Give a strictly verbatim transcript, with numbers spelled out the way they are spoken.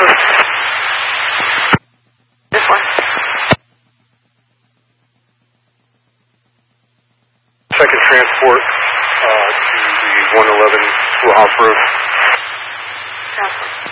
This one. Second transport uh, to the one eleven Schoolhouse Road. Transport.